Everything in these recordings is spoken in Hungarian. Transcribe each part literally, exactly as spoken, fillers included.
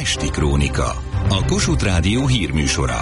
Esti Krónika, a Kossuth Rádió hírműsora.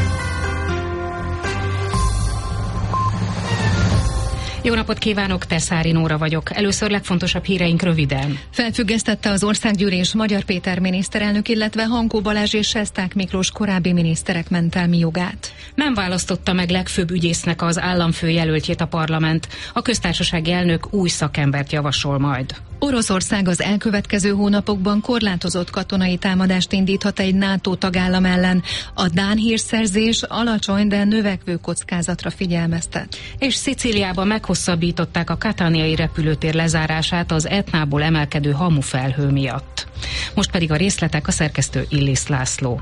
Jó napot kívánok, Teszári Nóra vagyok. Először legfontosabb híreink röviden. Felfüggesztette az Országgyűlés Magyar Péter miniszterelnök, illetve Hankó Balázs és Sesták Miklós korábbi miniszterek mentelmi jogát. Nem választotta meg legfőbb ügyésznek az államfő jelöltjét a parlament. A köztársasági elnök új szakembert javasol majd. Oroszország az elkövetkező hónapokban korlátozott katonai támadást indíthat egy NATO tagállam ellen. A dán hírszerzés alacsony, de növekvő kockázatra figyelmeztet. És Szicíliában meghosszabbították a katániai repülőtér lezárását az Etnából emelkedő hamufelhő miatt. Most pedig a részletek, a szerkesztő Illis László.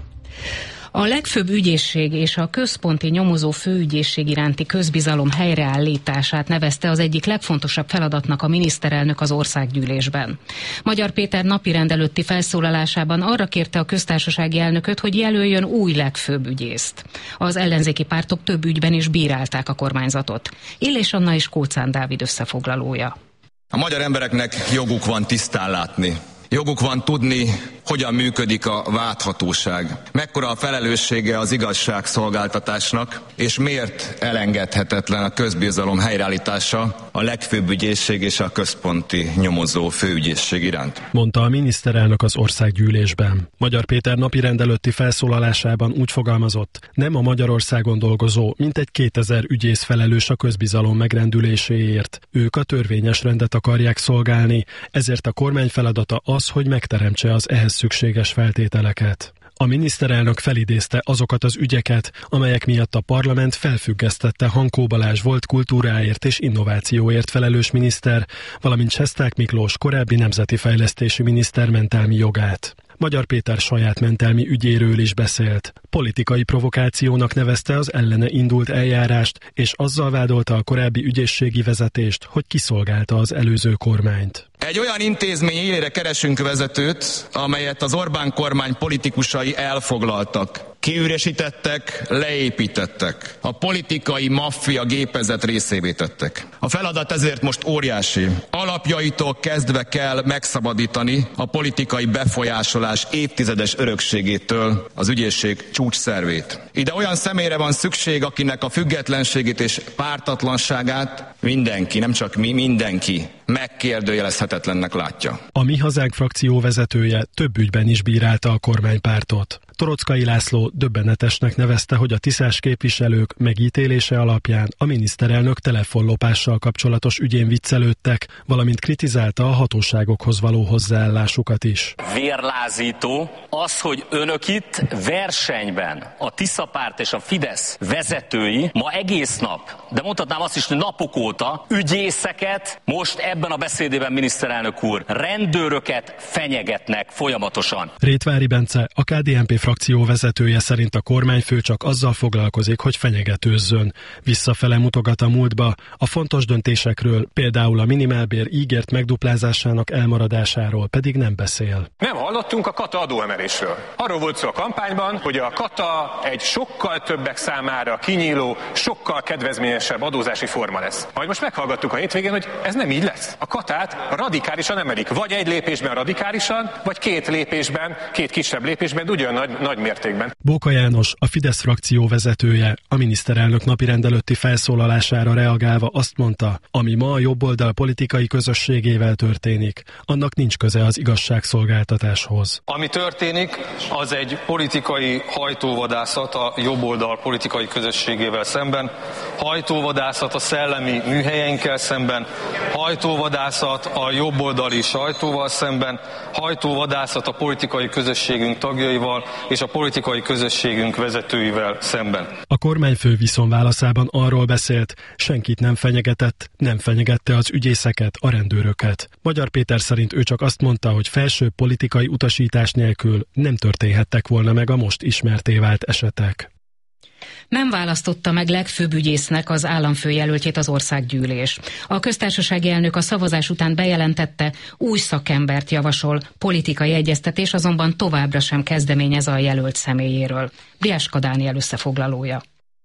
A legfőbb ügyészség és a központi nyomozó főügyészség iránti közbizalom helyreállítását nevezte az egyik legfontosabb feladatnak a miniszterelnök az Országgyűlésben. Magyar Péter napirend előtti felszólalásában arra kérte a köztársasági elnököt, hogy jelöljön új legfőbb ügyészt. Az ellenzéki pártok több ügyben is bírálták a kormányzatot. Illés Anna és Kóczán Dávid összefoglalója. A magyar embereknek joguk van tisztán látni. Joguk van tudni, hogyan működik a vádhatóság, mekkora a felelőssége az igazságszolgáltatásnak, és miért elengedhetetlen a közbizalom helyreállítása a legfőbb ügyészség és a központi nyomozó főügyészség iránt. Mondta a miniszterelnök az Országgyűlésben. Magyar Péter napirend előtti felszólalásában úgy fogalmazott, nem a Magyarországon dolgozó, mintegy kétezer ügyész felelős a közbizalom megrendüléséért. Ők a törvényes rendet akarják szolgálni, ezért a kormány feladata az, hogy megteremtse az ehhez szükséges feltételeket. A miniszterelnök felidézte azokat az ügyeket, amelyek miatt a parlament felfüggesztette Hankó Balázs volt kultúráért és innovációért felelős miniszter, valamint Sesták Miklós korábbi nemzeti fejlesztési miniszter mentelmi jogát. Magyar Péter saját mentelmi ügyéről is beszélt. Politikai provokációnak nevezte az ellene indult eljárást, és azzal vádolta a korábbi ügyészségi vezetést, hogy kiszolgálta az előző kormányt. Egy olyan intézmény élére keresünk vezetőt, amelyet az Orbán kormány politikusai elfoglaltak. Kiüresítettek, leépítettek. A politikai maffia gépezet részévé tettek. A feladat ezért most óriási. Alapjaitól kezdve kell megszabadítani a politikai befolyásolás évtizedes örökségétől az ügyészség csúcsszervét. Ide olyan személyre van szükség, akinek a függetlenségét és pártatlanságát mindenki, nem csak mi, mindenki megkérdőjelezhetetlennek látja. A Mi Hazánk frakció vezetője több ügyben is bírálta a kormánypártot. Toroczkai László döbbenetesnek nevezte, hogy a tiszás képviselők megítélése alapján a miniszterelnök telefonlopással kapcsolatos ügyén viccelődtek, valamint kritizálta a hatóságokhoz való hozzáállásukat is. Vérlázító az, hogy önök itt versenyben a Tisza párt és a Fidesz vezetői ma egész nap, de mondhatnám azt is, hogy napok óta ügyészeket, most ebben a beszédében miniszterelnök úr, rendőröket fenyegetnek folyamatosan. Rétvári Bence, a ká dé en pé frakció vezetője szerint a kormányfő csak azzal foglalkozik, hogy fenyegetőzzön. Visszafele mutogat a múltba, a fontos döntésekről, például a minimálbér ígért megduplázásának elmaradásáról pedig nem beszél. Nem hallottunk a kata adóemelésről. Arról volt szó a kampányban, hogy a kata egy sokkal többek számára kinyíló, sokkal kedvezményesebb adózási forma lesz. Majd most meghallgattuk a hétvégén, hogy ez nem így lesz. A katát radikálisan emelik. Vagy egy lépésben radikálisan, vagy két lépésben, két kisebb lépésben, ugyan nagy, nagy mértékben. Bóka János, a Fidesz frakció vezetője, a miniszterelnök napirend előtti felszólalására reagálva azt mondta, ami ma a jobboldal politikai közösségével történik, annak nincs köze az igazságszolgáltatáshoz. Ami történik, az egy politikai hajtóvadászat a jobboldal politikai közösségével szemben, hajtóvadászat a szellemi műhelyeinkkel szemben, hajtóvadászat a jobboldali sajtóval szemben, hajtóvadászat a politikai közösségünk tagjaival és a politikai közösségünk vezetőivel szemben. A kormányfő viszonválaszában arról beszélt, senkit nem fenyegetett, nem fenyegette az ügyészeket, a rendőröket. Magyar Péter szerint ő csak azt mondta, hogy felső politikai utasítás nélkül nem történhettek volna meg a most ismertté vált esetek. Nem választotta meg legfőbb ügyésznek az államfőjelöltjét az Országgyűlés. A köztársasági elnök a szavazás után bejelentette, új szakembert javasol, politikai egyeztetés azonban továbbra sem kezdeményez a jelölt személyéről. Briáska Dániel összefoglalója.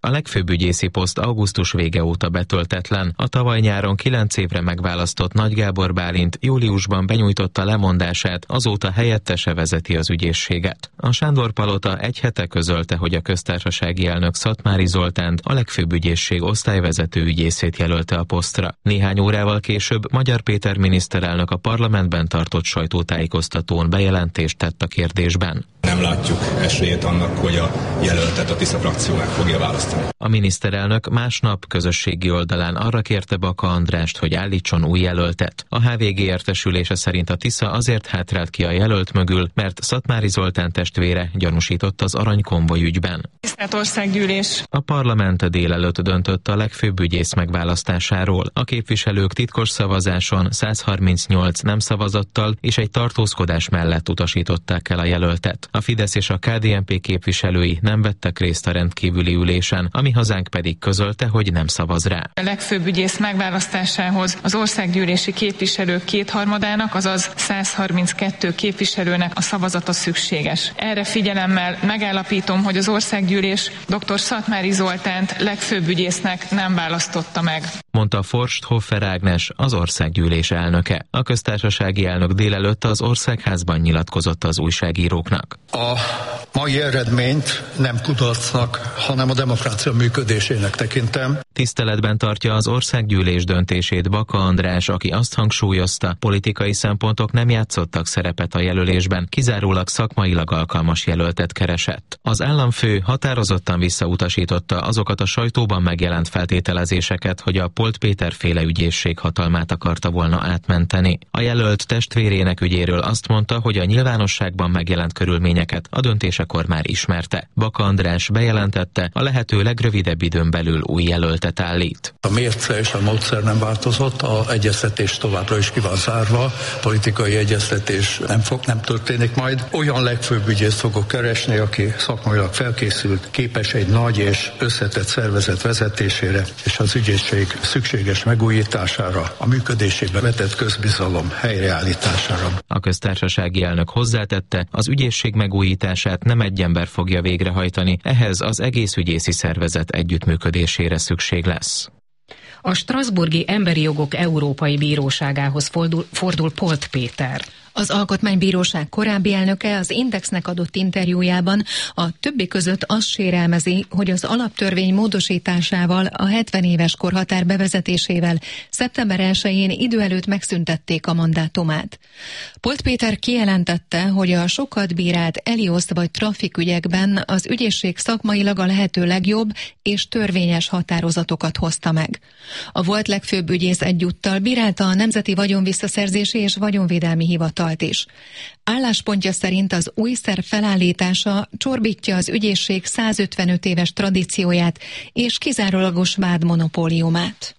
A legfőbb ügyészi poszt augusztus vége óta betöltetlen. A tavaly nyáron kilenc évre megválasztott Nagy Gábor Bálint júliusban benyújtotta lemondását, azóta helyettese vezeti az ügyészséget. A Sándor-palota egy hete közölte, hogy a köztársasági elnök Szatmári Zoltánt a legfőbb ügyészség osztályvezető ügyészét jelölte a posztra. Néhány órával később Magyar Péter miniszterelnök a parlamentben tartott sajtótájékoztatón bejelentést tett a kérdésben. Nem látjuk esélyét annak, hogy a jelöltet a Tisza frakció meg fogja választani. A miniszterelnök másnap közösségi oldalán arra kérte Baka Andrást, hogy állítson új jelöltet. A há vé gé értesülése szerint a Tisza azért hátrált ki a jelölt mögül, mert Szatmári Zoltán testvére gyanúsított az aranykonvoj ügyben. Tisztelt Országgyűlés! A parlament délelőtt döntött a legfőbb ügyész megválasztásáról. A képviselők titkos szavazáson száz harmincnyolc nem szavazattal és egy tartózkodás mellett utasították el a jelöltet. A Fidesz és a ká dé en pé képviselői nem vettek részt a rendkívüli ülésen, a Mi Hazánk pedig közölte, hogy nem szavaz rá. A legfőbb ügyész megválasztásához az országgyűlési képviselők kétharmadának, azaz száz harminckettő képviselőnek a szavazata szükséges. Erre figyelemmel megállapítom, hogy az országgyűlés dr. Szatmári Zoltánt legfőbb ügyésznek nem választotta meg, mondta Forsthofer Ágnes, az országgyűlés elnöke. A köztársasági elnök délelőtt az Országházban nyilatkozott az újságíróknak. A mai eredményt nem kudarcnak, hanem a demokrácia működésének tekintem. Tiszteletben tartja az országgyűlés döntését Baka András, aki azt hangsúlyozta, politikai szempontok nem játszottak szerepet a jelölésben, kizárólag szakmailag alkalmas jelöltet keresett. Az államfő határozottan visszautasította azokat a sajtóban megjelent feltételezéseket, hogy a Polt Péter féle ügyészség hatalmát akarta volna átmenteni. A jelölt testvérének ügyéről azt mondta, hogy a nyilvánosságban megjelent körülményeket a döntésekor már ismerte. Baka András bejelentette, a lehető legrövidebb időn belül új jelöltet állít. A mérce és a módszer nem változott, a egyeztetés továbbra is ki van zárva, politikai egyeztetés nem fog, nem történik majd. Olyan legfőbb ügyészt fogok keresni, aki szakmailag felkészült, képes egy nagy és összetett szervezet vezetésére és az ügyészség szükséges megújítására, a működésébe vetett közbizalom helyreállítására. A köztársasági elnök hozzátette, az ügyészség megújítását nem egy ember fogja végrehajtani, ehhez az egész ügyészi szervezet együttműködésére szükség lesz. A Strasbourgi Emberi Jogok Európai Bíróságához fordul, fordul Polt Péter. Az Alkotmánybíróság korábbi elnöke az Indexnek adott interjújában a többi között azt sérelmezi, hogy az alaptörvény módosításával, a hetven éves korhatár bevezetésével szeptember elsején idő előtt megszüntették a mandátumát. Polt Péter kijelentette, hogy a sokat bírált Elioszt vagy trafikügyekben az ügyészség szakmailag a lehető legjobb és törvényes határozatokat hozta meg. A volt legfőbb ügyész egyúttal bírálta a Nemzeti Vagyonvisszaszerzési és Vagyonvédelmi Hivatal is. Álláspontja szerint az új szerv felállítása csorbítja az ügyészség százötvenöt éves tradícióját és kizárólagos vádmonopóliumát.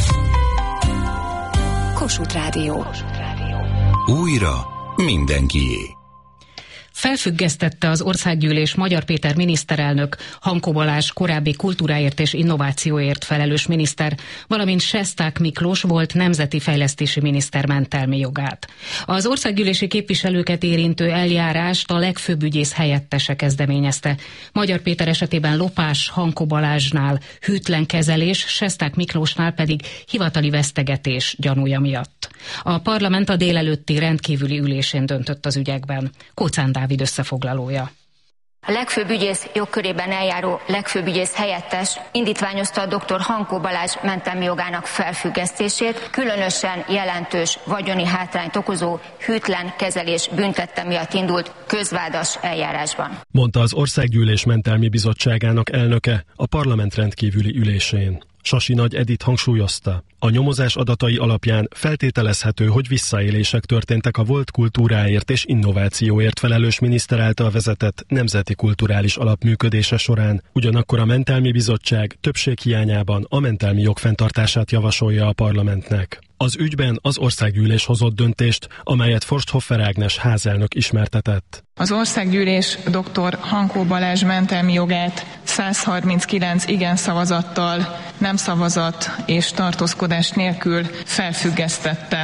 Kossuth Rádió. Újra mindenkié. Felfüggesztette az Országgyűlés Magyar Péter miniszterelnök, Hankó Balázs korábbi kultúráért és innovációért felelős miniszter, valamint Sesták Miklós volt nemzeti fejlesztési miniszter mentelmi jogát. Az országgyűlési képviselőket érintő eljárást a legfőbb ügyész helyettese kezdeményezte. Magyar Péter esetében lopás, Hankó Balázsnál hűtlen kezelés, Sesták Miklósnál pedig hivatali vesztegetés gyanúja miatt. A parlament a délelőtti rendkívüli ülésén döntött az ügyekben. Kóczán Dávid összefoglalója. A legfőbb ügyész jogkörében eljáró legfőbb ügyész helyettes indítványozta a dr. Hankó Balázs mentelmi jogának felfüggesztését, különösen jelentős vagyoni hátrányt okozó hűtlen kezelés büntette miatt indult közvádas eljárásban, mondta az Országgyűlés Mentelmi Bizottságának elnöke a parlament rendkívüli ülésén. Sasi Nagy Edit hangsúlyozta, a nyomozás adatai alapján feltételezhető, hogy visszaélések történtek a volt kultúráért és innovációért felelős miniszter által vezetett Nemzeti Kulturális Alap működése során. Ugyanakkor a Mentelmi Bizottság többség hiányában a mentelmi jog fenntartását javasolja a parlamentnek. Az ügyben az Országgyűlés hozott döntést, amelyet Forsthofer Ágnes házelnök ismertetett. Az Országgyűlés dr. Hankó Balázs mentelmi jogát száz harminckilenc igen szavazattal, nem szavazat és tartózkodás nélkül felfüggesztette.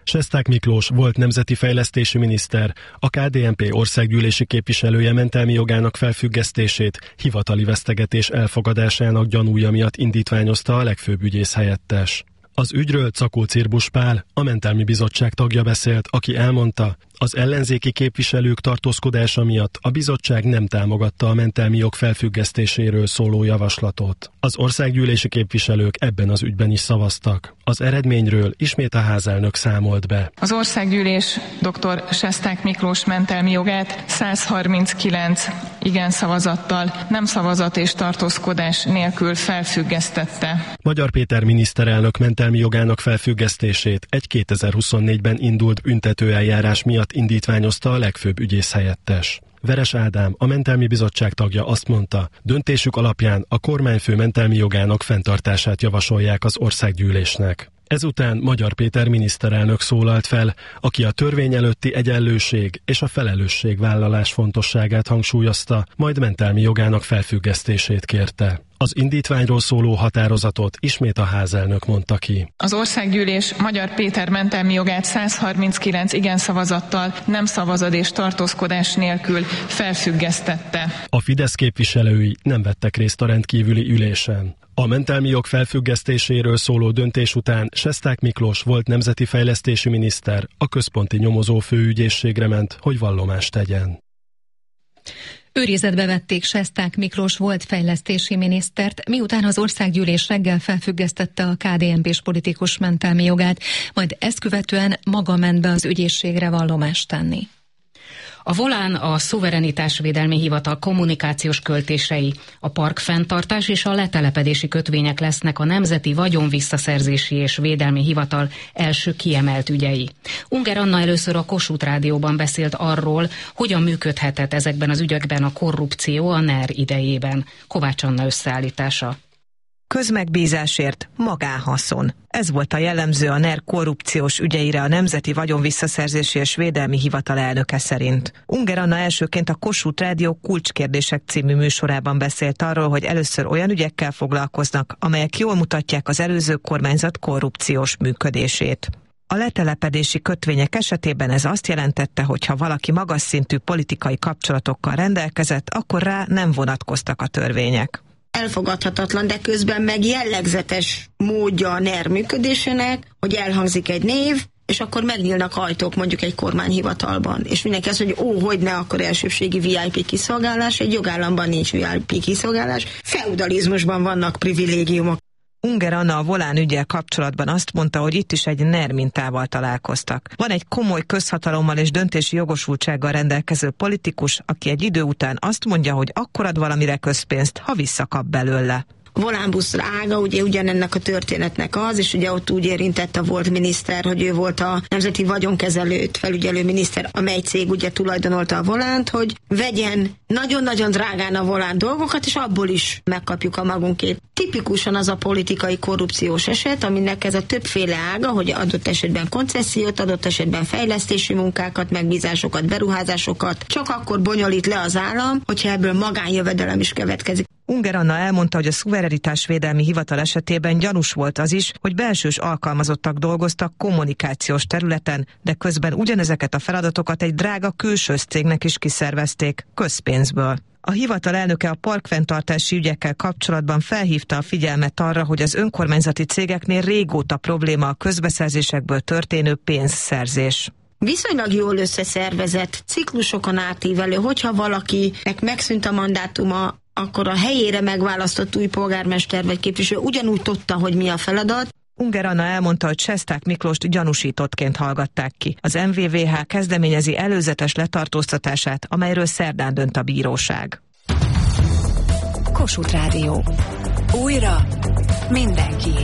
Sesták Miklós volt nemzeti fejlesztési miniszter, a ká dé en pé országgyűlési képviselője mentelmi jogának felfüggesztését hivatali vesztegetés elfogadásának gyanúja miatt indítványozta a legfőbb ügyész helyettes. Az ügyről Czakó Cirbusz Pál, a mentelmi bizottság tagja beszélt, aki elmondta, az ellenzéki képviselők tartózkodása miatt a bizottság nem támogatta a mentelmi jog felfüggesztéséről szóló javaslatot. Az országgyűlési képviselők ebben az ügyben is szavaztak. Az eredményről ismét a házelnök számolt be. Az országgyűlés dr. Sesták Miklós mentelmi jogát száz harminckilenc igen szavazattal, nem szavazat és tartózkodás nélkül felfüggesztette. Magyar Péter miniszterelnök mentelmi jogának felfüggesztését egy kétezer-huszonnégyben indult büntetőeljárás miatt indítványozta a legfőbb ügyész helyettes. Veres Ádám, a mentelmi bizottság tagja azt mondta, döntésük alapján a kormányfő mentelmi jogának fenntartását javasolják az országgyűlésnek. Ezután Magyar Péter miniszterelnök szólalt fel, aki a törvény előtti egyenlőség és a felelősségvállalás fontosságát hangsúlyozta, majd mentelmi jogának felfüggesztését kérte. Az indítványról szóló határozatot ismét a házelnök mondta ki. Az országgyűlés Magyar Péter mentelmi jogát száz harminckilenc igen szavazattal, nem szavazat és tartózkodás nélkül felfüggesztette. A Fidesz képviselői nem vettek részt a rendkívüli ülésen. A mentelmi jog felfüggesztéséről szóló döntés után Sesták Miklós volt nemzeti fejlesztési miniszter a központi nyomozó főügyészségre ment, hogy vallomást tegyen. Őrizetbe vették Sesták Miklós volt fejlesztési minisztert, miután az országgyűlés reggel felfüggesztette a ká dé en pés politikus mentelmi jogát, majd ezt követően maga ment be az ügyészségre vallomást tenni. A Volán a Szuverenitásvédelmi Hivatal kommunikációs költései, a parkfenntartás és a letelepedési kötvények lesznek a Nemzeti Vagyonvisszaszerzési és Védelmi Hivatal első kiemelt ügyei. Unger Anna először a Kossuth Rádióban beszélt arról, hogyan működhetett ezekben az ügyekben a korrupció a NER idejében. Kovács Anna összeállítása. Közmegbízásért magánhaszon. Ez volt a jellemző a NER korrupciós ügyeire a Nemzeti Vagyonvisszaszerzési és Védelmi Hivatal elnöke szerint. Unger Anna elsőként a Kossuth Rádió Kulcskérdések című műsorában beszélt arról, hogy először olyan ügyekkel foglalkoznak, amelyek jól mutatják az előző kormányzat korrupciós működését. A letelepedési kötvények esetében ez azt jelentette, hogy ha valaki magas szintű politikai kapcsolatokkal rendelkezett, akkor rá nem vonatkoztak a törvények. Elfogadhatatlan, de közben meg jellegzetes módja a NER működésének, hogy elhangzik egy név, és akkor megnyílnak ajtók mondjuk egy kormányhivatalban. És mindenki azt mondja, ó, hogy ne, akkor elsőbségi vé i pé kiszolgálás, egy jogállamban nincs vé i pé kiszolgálás, feudalizmusban vannak privilégiumok. Unger Anna a Volán üggyel kapcsolatban azt mondta, hogy itt is egy NER mintával találkoztak. Van egy komoly közhatalommal és döntési jogosultsággal rendelkező politikus, aki egy idő után azt mondja, hogy akkor ad valamire közpénzt, ha visszakap belőle. Volán busz ága, ugye ugyanennek a történetnek az, és ugye ott úgy érintett a volt miniszter, hogy ő volt a nemzeti vagyonkezelőt felügyelő miniszter, amely cég ugye tulajdonolta a Volánt, hogy vegyen nagyon-nagyon drágán a Volán dolgokat, és abból is megkapjuk a magunkét. Tipikusan az a politikai korrupciós eset, aminek ez a többféle ága, hogy adott esetben koncesziót, adott esetben fejlesztési munkákat, megbízásokat, beruházásokat, csak akkor bonyolít le az állam, hogyha ebből magánjövedelem is következik. Unger Anna elmondta, hogy a Szuverenitásvédelmi Hivatal esetében gyanús volt az is, hogy belsős alkalmazottak dolgoztak kommunikációs területen, de közben ugyanezeket a feladatokat egy drága külsős cégnek is kiszervezték, közpénzből. A hivatal elnöke a parkfenntartási ügyekkel kapcsolatban felhívta a figyelmet arra, hogy az önkormányzati cégeknél régóta probléma a közbeszerzésekből történő pénzszerzés. Viszonylag jól összeszervezett, ciklusokon átívelő, hogyha valakinek megszűnt a mandátuma, akkor a helyére megválasztott új polgármester vagy képviselő ugyanúgy tudta, hogy mi a feladat. Unger Anna elmondta, hogy Sesták Miklóst gyanúsítottként hallgatták ki. Az em vé vé há kezdeményezi előzetes letartóztatását, amelyről szerdán dönt a bíróság. Kossuth Rádió. Újra mindenkié.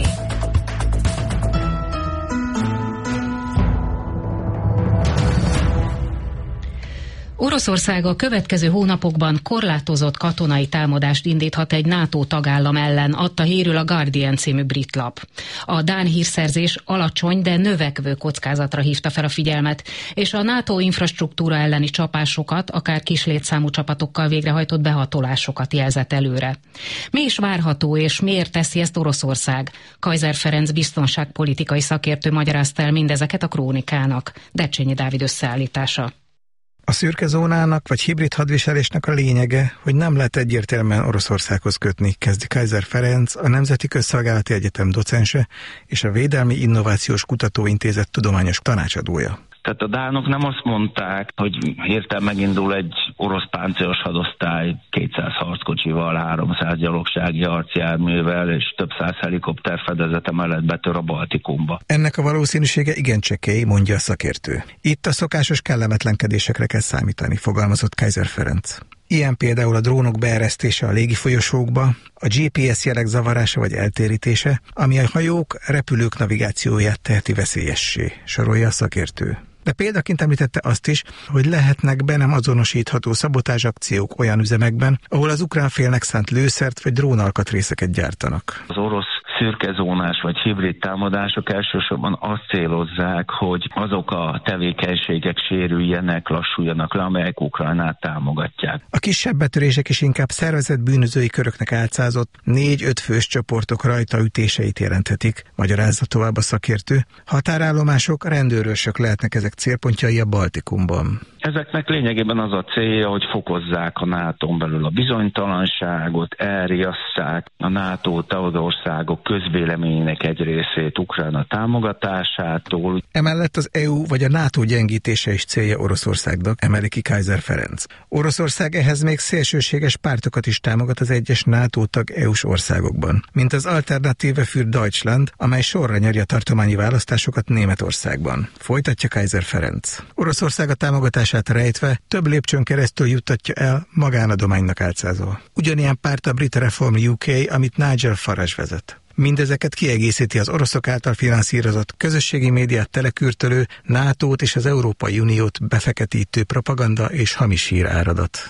Oroszország a következő hónapokban korlátozott katonai támadást indíthat egy NATO tagállam ellen, adta hírül a Guardian című brit lap. A dán hírszerzés alacsony, de növekvő kockázatra hívta fel a figyelmet, és a NATO infrastruktúra elleni csapásokat, akár kis létszámú csapatokkal végrehajtott behatolásokat jelzett előre. Mi is várható, és miért teszi ezt Oroszország? Kaiser Ferenc biztonságpolitikai szakértő magyarázta el mindezeket a Krónikának. Decsényi Dávid összeállítása. A szürke zónának vagy hibrid hadviselésnek a lényege, hogy nem lehet egyértelműen Oroszországhoz kötni, kezdi Kaiser Ferenc, a Nemzeti Közszolgálati Egyetem docense és a Védelmi Innovációs Kutatóintézet tudományos tanácsadója. Tehát a dánok nem azt mondták, hogy hirtelen megindul egy orosz páncélos hadosztály kétszáz harckocsival, háromszáz gyalogsági harcjárművel és több száz helikopter fedezete mellett betör a Baltikumba. Ennek a valószínűsége igen csekély, mondja a szakértő. Itt a szokásos kellemetlenkedésekre kell számítani, fogalmazott Kaiser Ferenc. Ilyen például a drónok beeresztése a légifolyosókba, a gé pé es jelek zavarása vagy eltérítése, ami a hajók, repülők navigációját teheti veszélyessé, sorolja a szakértő. De példaként említette azt is, hogy lehetnek be nem azonosítható szabotázsakciók olyan üzemekben, ahol az ukrán félnek szánt lőszert vagy drónalkatrészeket gyártanak. Az orosz szürkezónás vagy hibrid támadások elsősorban azt célozzák, hogy azok a tevékenységek sérüljenek, lassuljanak le, amelyek Ukrajnát támogatják. A kisebb betörések is inkább szervezett bűnözői köröknek álcázott négy-öt fős csoportok rajta ütéseit jelenthetik, magyarázza tovább a szakértő. Határállomások, rendőrösök lehetnek ezek célpontjai a Baltikumban. Ezeknek lényegében az a célja, hogy fokozzák a nátón belül a bizonytalanságot, elriasszák a NATO tagországok közvéleményének egy részét Ukrajna támogatásától. Emellett az é u vagy a NATO gyengítése is célja Oroszországnak, emeli ki Kaiser Ferenc. Oroszország ehhez még szélsőséges pártokat is támogat az egyes NATO tag é u-s országokban, mint az Alternative für Deutschland, amely sorra nyeri a tartományi választásokat Németországban. Folytatja Kaiser Ferenc. Oroszország a támogatását rejtve több lépcsőn keresztül juttatja el magánadománynak álcázva. Ugyanilyen párt a Brit Reform u ká, amit Nigel Farage vezet. Mindezeket kiegészíti az oroszok által finanszírozott közösségi médiát telekürtölő, nátót és az Európai Uniót befeketítő propaganda és hamis híráradat.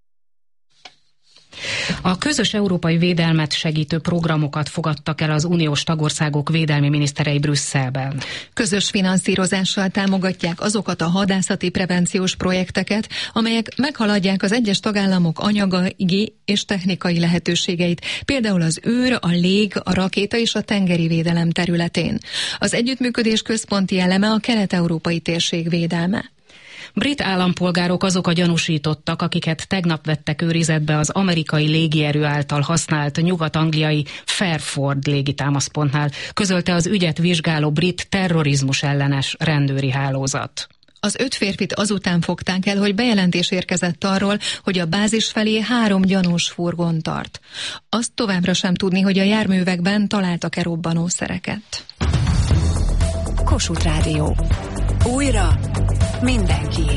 A közös európai védelmet segítő programokat fogadtak el az uniós tagországok védelmi miniszterei Brüsszelben. Közös finanszírozással támogatják azokat a hadászati prevenciós projekteket, amelyek meghaladják az egyes tagállamok anyagi és technikai lehetőségeit, például az űr, a lég, a rakéta és a tengeri védelem területén. Az együttműködés központi eleme a kelet-európai térség védelme. Brit állampolgárok azok a gyanúsítottak, akiket tegnap vettek őrizetbe az amerikai légierő által használt nyugat-angliai Fairford légitámaszpontnál, közölte az ügyet vizsgáló brit terrorizmus ellenes rendőri hálózat. Az öt férfit azután fogták el, hogy bejelentés érkezett arról, hogy a bázis felé három gyanús furgon tart. Azt továbbra sem tudni, hogy a járművekben találtak-e robbanószereket. Kossuth Rádió. Újra mindenkié.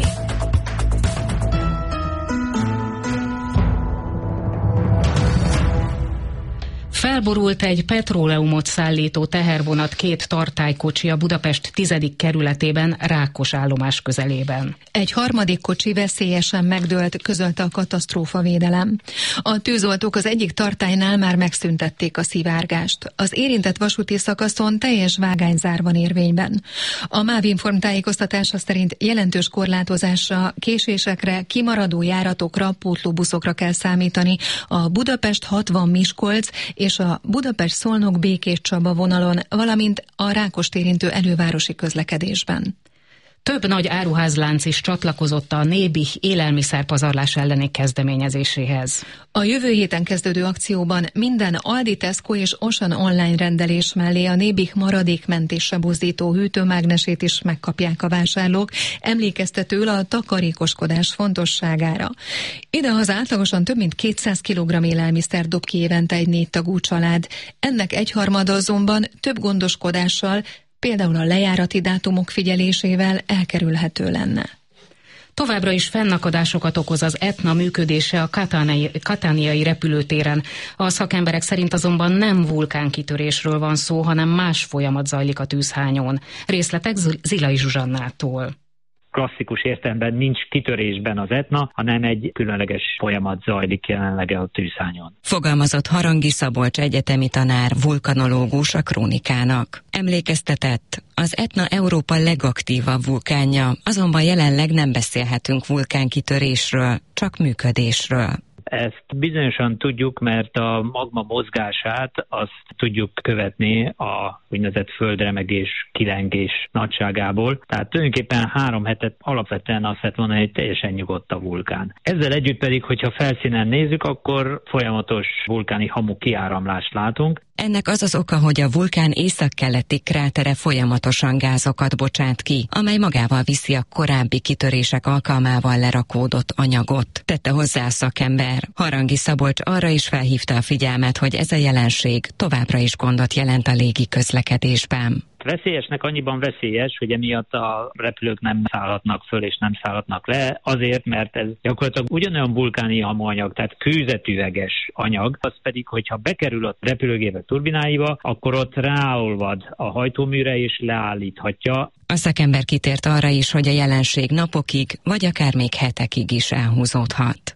Felborult egy petróleumot szállító tehervonat két tartálykocsi a Budapest tizedik kerületében, Rákos állomás közelében. Egy harmadik kocsi veszélyesen megdőlt, közölte a katasztrófavédelem. A tűzoltók az egyik tartálynál már megszüntették a szivárgást. Az érintett vasúti szakaszon teljes vágányzár van érvényben. A MÁV-inform tájékoztatása szerint jelentős korlátozásra, késésekre, kimaradó járatokra, pótlóbuszokra kell számítani a Budapest hatvan Miskolc és a Budapest-Szolnok-Békés-Csaba vonalon, valamint a Rákost érintő elővárosi közlekedésben. Több nagy áruházlánc is csatlakozott a Nébih élelmiszerpazarlás elleni kezdeményezéséhez. A jövő héten kezdődő akcióban minden Aldi, Tesco és Auchan online rendelés mellé a Nébih maradékmentésre buzdító hűtőmágnesét is megkapják a vásárlók, emlékeztetőül a takarékoskodás fontosságára. Idehaza átlagosan több mint kétszáz kilogramm élelmiszer dob ki évente egy négy tagú család. Ennek egyharmada azonban több gondoskodással, például a lejárati dátumok figyelésével elkerülhető lenne. Továbbra is fennakadásokat okoz az Etna működése a katániai, katániai repülőtéren. A szakemberek szerint azonban nem vulkánkitörésről van szó, hanem más folyamat zajlik a tűzhányón. Részletek Zilai Zsuzsannától. klasszikus értelemben nincs kitörésben az Etna, hanem egy különleges folyamat zajlik jelenleg a tűzhányon. Fogalmazott Harangi Szabolcs egyetemi tanár, vulkanológus a Krónikának. Emlékeztetett, az Etna Európa legaktívabb vulkánja, azonban jelenleg nem beszélhetünk vulkánkitörésről, csak működésről. Ezt bizonyosan tudjuk, mert a magma mozgását azt tudjuk követni a úgynevezett földremegés, kilengés nagyságából. Tehát tulajdonképpen három hetet alapvetően azt lehet mondani, hogy teljesen nyugodt a vulkán. Ezzel együtt pedig, hogyha felszínen nézzük, akkor folyamatos vulkáni hamu kiáramlást látunk. Ennek az az oka, hogy a vulkán északkeleti krátere folyamatosan gázokat bocsát ki, amely magával viszi a korábbi kitörések alkalmával lerakódott anyagot, tette hozzá a szakember. Harangi Szabolcs arra is felhívta a figyelmet, hogy ez a jelenség továbbra is gondot jelent a légi közlekedésben. Veszélyesnek annyiban veszélyes, hogy emiatt a repülők nem szállhatnak föl és nem szállhatnak le, azért, mert ez gyakorlatilag ugyanolyan vulkáni hamuanyag, tehát kőzetüveges anyag, az pedig, hogyha bekerül a repülőgépek turbináiba, akkor ott ráolvad a hajtóműre és leállíthatja. A szakember kitért arra is, hogy a jelenség napokig, vagy akár még hetekig is elhúzódhat.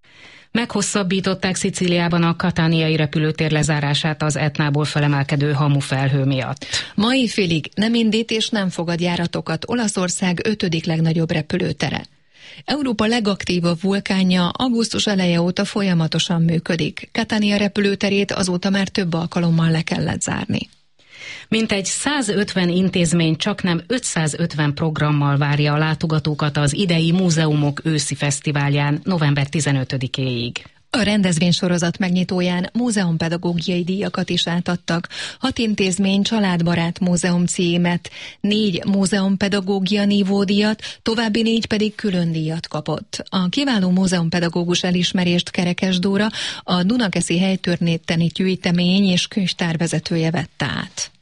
Meghosszabbították Szicíliában a katániai repülőtér lezárását az Etnából felemelkedő hamufelhő miatt. Mai félig nem indít és nem fogad járatokat Olaszország ötödik legnagyobb repülőtere. Európa legaktívabb vulkánja augusztus eleje óta folyamatosan működik. Catania repülőterét azóta már több alkalommal le kellett zárni. Mintegy százötven intézmény csaknem ötszázötven programmal várja a látogatókat az idei Múzeumok őszi fesztiválján november tizenötödikéig. A rendezvénysorozat megnyitóján múzeumpedagógiai díjakat is átadtak, hat intézmény családbarát múzeum címet, négy múzeumpedagógia nívódíjat, további négy pedig külön díjat kapott. A kiváló múzeumpedagógus elismerést Kerekes Dóra, a Dunakeszi helytörténeti gyűjtemény és könyvtár vezetője vette át.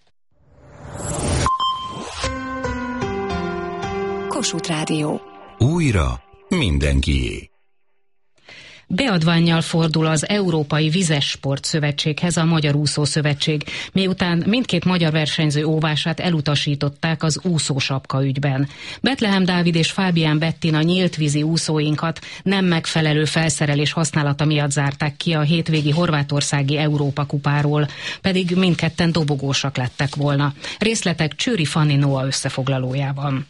Kossuth Rádió. Újra mindenkié. Beadvánnyal fordul az Európai Vizesport Szövetséghez a Magyar Úszó Szövetség, miután mindkét magyar versenyző óvását elutasították az úszósapka ügyben. Betlehem Dávid és Fábián Bettina nyíltvízi úszóinkat nem megfelelő felszerelés használata miatt zárták ki a hétvégi horvátországi Európa kupáról, pedig mindketten dobogósak lettek volna. Részletek Csőri Fanni Noa összefoglalójában.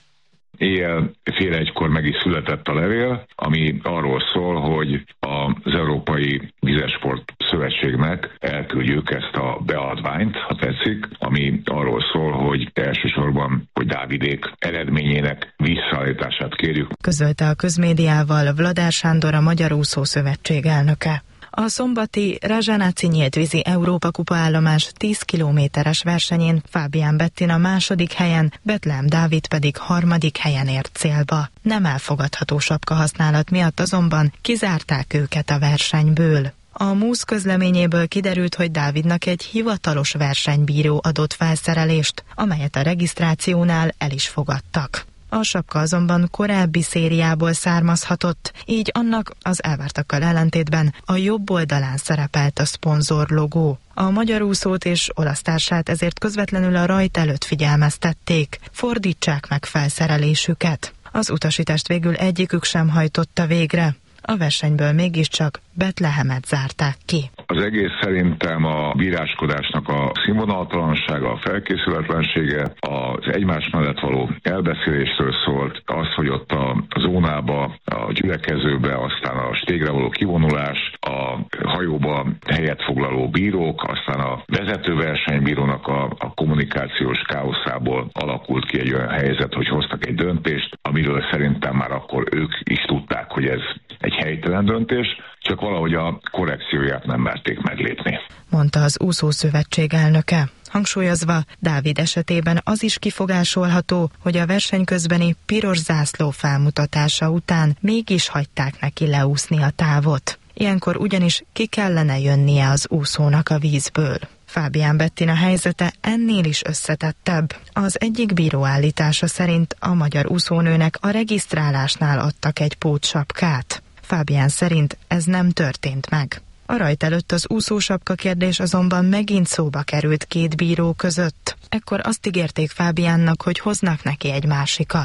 Éjjel fél egykor meg is született a levél, ami arról szól, hogy az Európai Vizesport Szövetségnek elküldjük ezt a beadványt, ha tetszik, ami arról szól, hogy elsősorban, hogy Dávidék eredményének visszaállítását kérjük. Közölte a közmédiával Vladár Sándor, a Magyar Úszó Szövetség elnöke. A szombati Razsanáci nyíltvízi Európa kupa állomás tíz kilométeres versenyén Fábián Bettina második helyen, Betlehem Dávid pedig harmadik helyen ért célba. Nem elfogadható sapka használat miatt azonban kizárták őket a versenyből. A MUSZ közleményéből kiderült, hogy Dávidnak egy hivatalos versenybíró adott felszerelést, amelyet a regisztrációnál el is fogadtak. A sapka azonban korábbi szériából származhatott, így annak az elvártakkal ellentétben a jobb oldalán szerepelt a szponzor logó. A magyar úszót és olasz társát ezért közvetlenül a rajt előtt figyelmeztették, fordítsák meg felszerelésüket. Az utasítást végül egyikük sem hajtotta végre. A versenyből mégiscsak Betlehemet zárták ki. Az egész szerintem a bíráskodásnak a színvonaltalansága, a felkészületlensége, az egymás mellett való elbeszélésről szólt, az, hogy ott a zónába, a gyülekezőbe, aztán a stégre való kivonulás, a hajóba helyet foglaló bírók, aztán a vezető versenybírónak a, a kommunikációs káoszából alakult ki egy olyan helyzet, hogy hoztak egy döntést, amiről szerintem már akkor ők is tudták, hogy ez egy helytelen döntés, csak valahogy a korrekcióját nem merték meglépni, mondta az úszószövetség elnöke. Hangsúlyozva, Dávid esetében az is kifogásolható, hogy a verseny közbeni piros zászló felmutatása után mégis hagyták neki leúszni a távot. Ilyenkor ugyanis ki kellene jönnie az úszónak a vízből. Fábián Bettina helyzete ennél is összetettebb. Az egyik bíró állítása szerint a magyar úszónőnek a regisztrálásnál adtak egy pótsapkát. Fábián szerint ez nem történt meg. A rajt előtt az úszósapka kérdés azonban megint szóba került két bíró között. Ekkor azt ígérték Fábiánnak, hogy hoznak neki egy másikat.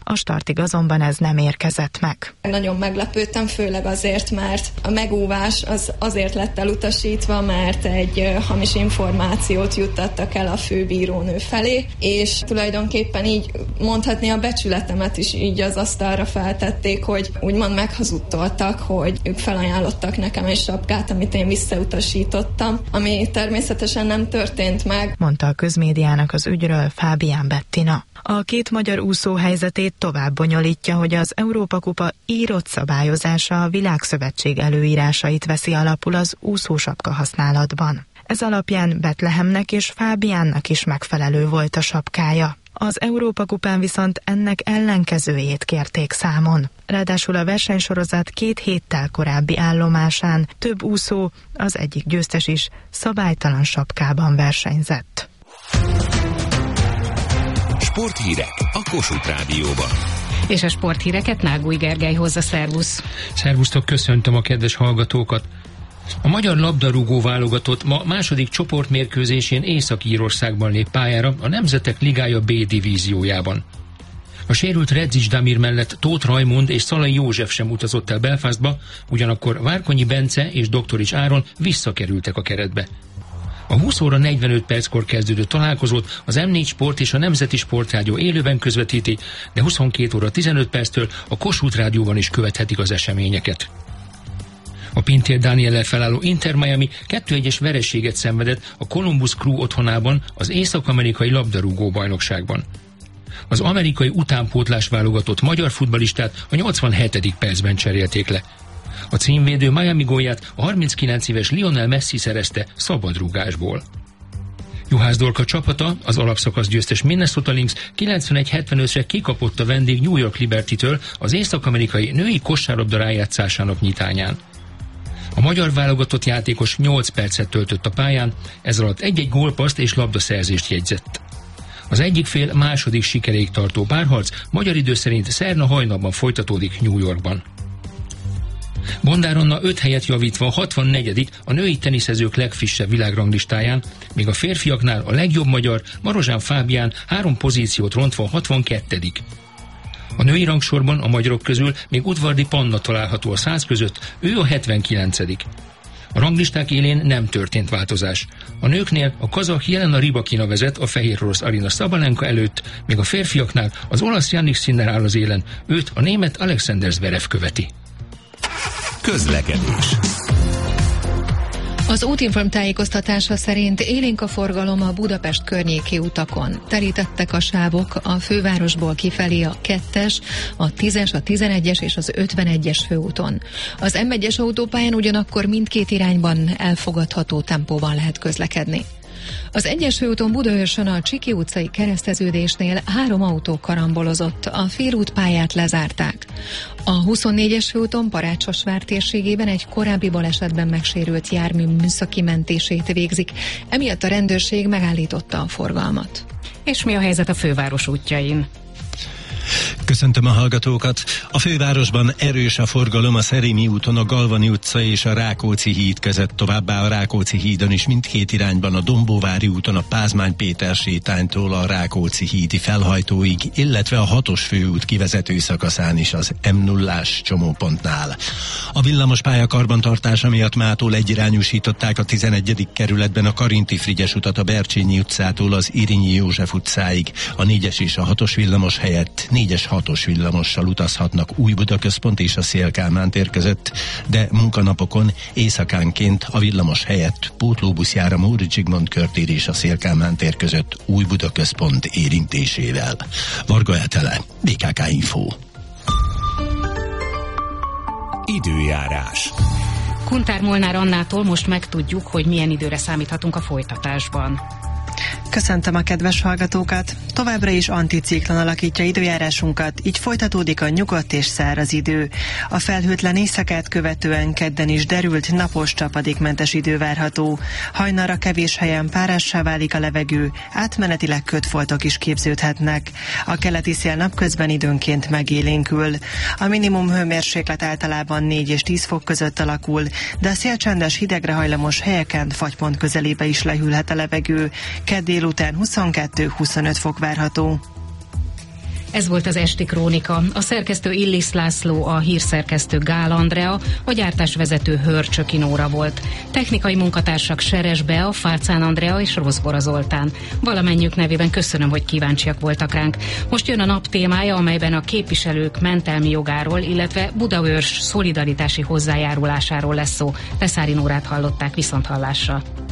a startig azonban ez nem érkezett meg. Nagyon meglepődtem, főleg azért, mert a megóvás az azért lett elutasítva, mert egy hamis információt juttattak el a főbírónő felé, és tulajdonképpen így mondhatni a becsületemet is így az asztalra feltették, hogy úgymond meghazudtoltak, hogy ők felajánlottak nekem egy sapkát, amit én visszautasítottam, ami természetesen nem történt meg. Mondta a közmédiának az ügyről Fábián Bettina. A két magyar úszó helyzetét tovább bonyolítja, hogy az Európa-kupa írott szabályozása a Világszövetség előírásait veszi alapul az úszósapka használatban. Ez alapján Betlehemnek és Fábiánnak is megfelelő volt a sapkája. Az Európa-kupán viszont ennek ellenkezőjét kérték számon. Ráadásul a versenysorozat két héttel korábbi állomásán több úszó, az egyik győztes is, szabálytalan sapkában versenyzett. Sporthírek a Kossuth Rádióban. És a sporthíreket Nágúj Gergely hozza, szervusz. Szervusztok, köszöntöm a kedves hallgatókat. A magyar labdarúgó válogatott ma második csoportmérkőzésén Észak-Írországban lép pályára a Nemzetek Ligája B divíziójában. A sérült Redzics Damir mellett Tóth Rajmund és Szalai József sem utazott el Belfastba, ugyanakkor Várkonyi Bence és Doktorics Áron visszakerültek a keretbe. A húsz óra negyvenöt perckor kezdődő találkozót az M négy Sport és a Nemzeti Sportrádió élőben közvetíti, de huszonkét óra tizenöt perctől a Kossuth Rádióban is követhetik az eseményeket. A Pintér Dániellel felálló Inter Miami kettő egyes vereséget szenvedett a Columbus Crew otthonában az észak-amerikai labdarúgó bajnokságban. Az amerikai utánpótlás válogatott magyar futballistát a nyolcvanhetedik percben cserélték le. A címvédő Miami gólját a harminckilenc éves Lionel Messi szerezte szabadrúgásból. Juhász Dorka csapata, az alapszakasz győztes Minnesota Lynx kilencvenegy hetvenötre kikapott a vendég New York Liberty-től az észak-amerikai női kosárlabda rájátszásának nyitányán. A magyar válogatott játékos nyolc percet töltött a pályán, ez alatt egy-egy gólpaszt és labdaszerzést jegyzett. Az egyik fél második sikeréig tartó párharc magyar idő szerint szerda hajnalban folytatódik New Yorkban. Bondár Anna öt helyet javítva a hatvannegyedik a női teniszezők legfrissebb világranglistáján, míg a férfiaknál a legjobb magyar Marozsán Fábián három pozíciót rontva a hatvankettedik A női rangsorban a magyarok közül még Udvardi Panna található a száz között, ő a hetvenkilencedik A ranglisták élén nem történt változás. A nőknél a kazah Jelena Rybakina vezet a fehér orosz Arina Szabalenka előtt, míg a férfiaknál az olasz Jannik Sinner áll az élen, őt a német Alexander Zverev követi. Közlekedés. Az útinform tájékoztatása szerint élénk a forgalom a Budapest környéki utakon. Terítettek a sávok a fővárosból kifelé a kettes, a tízes, a tizenegyes és az ötvenegyes főúton. Az M egyes autópályán ugyanakkor mindkét irányban elfogadható tempóban lehet közlekedni. Az egyes főúton Budaörsön a Csiki utcai kereszteződésnél három autó karambolozott, a félútpályát lezárták. A huszonnégyes főúton Parácsosvár térségében egy korábbi balesetben megsérült jármű műszaki mentését végzik, emiatt a rendőrség megállította a forgalmat. És mi a helyzet a főváros útjain? Köszöntöm a hallgatókat! A fővárosban erős a forgalom a Szerémi úton, a Galvani utca és a Rákóczi híd között, továbbá a Rákóczi hídon is mindkét irányban, a Dombóvári úton a Pázmány Péter sétánytól a Rákóczi hídi felhajtóig, illetve a hatos főút kivezető szakaszán is az M nullás csomópontnál. A villamospálya karbantartása miatt mától egyirányúsították a tizenegyedik kerületben a Karinti Frigyes utat a Bercsényi utcától az Irinyi József utcáig. A négyes és a hatos villamos helyett négyes hatos villamossal utazhatnak Újbuda központ és a Széll-Kálmán tér között, de munkanapokon éjszakánként a villamos helyett pótlóbusz jár a Móricz Zsigmond körtér és a Széll-Kálmán tér között Újbuda központ érintésével. Varga Etele, bé ká ká Info. Időjárás. Kuntár Molnár Annától most megtudjuk, hogy milyen időre számíthatunk a folytatásban. Köszöntöm a kedves hallgatókat! Továbbra is anticiklon alakítja időjárásunkat, így folytatódik a nyugodt és száraz idő. A felhőtlen éjszakát követően kedden is derült, napos csapadékmentes idő várható. Hajnalra kevés helyen párássá válik a levegő, átmenetileg kötfoltok is képződhetnek. A keleti szél napközben időnként megélénkül. A minimum hőmérséklet általában négy és tíz fok között alakul, de a szélcsendes hidegre hajlamos helyeken fagypont közelébe is lehűlhet a levegő. Kedd délután huszonkettő-huszonöt fok várható. Ez volt az esti krónika. A szerkesztő Illis László, a hírszerkesztő Gál Andrea, a gyártásvezető Hörcsöki Nóra volt. Technikai munkatársak Seres Bea, Fácán Andrea és Rozbora Zoltán. Valamennyük nevében köszönöm, hogy kíváncsiak voltak ránk. Most jön a nap témája, amelyben a képviselők mentelmi jogáról, illetve Budaörs szolidaritási hozzájárulásáról lesz szó. Teszári Nórát hallották, viszonthallásra.